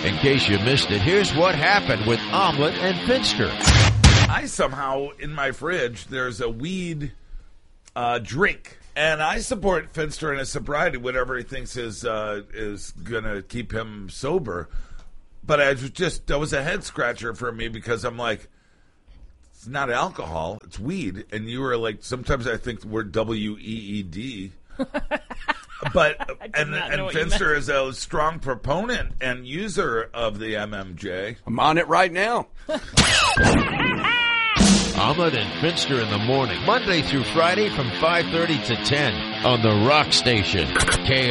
In case you missed it, here's what happened with Omelet and Finster. I somehow, in my fridge, there's a weed drink. And I support Finster in his sobriety, whatever he thinks is going to keep him sober. But that was a head scratcher for me because I'm like, it's not alcohol, it's weed. And you were like, sometimes I think the word WEED. But and Finster is a strong proponent and user of the MMJ. I'm on it right now. Omelet and Finster in the morning, Monday through Friday from 5:30 to 10 on the Rock Station.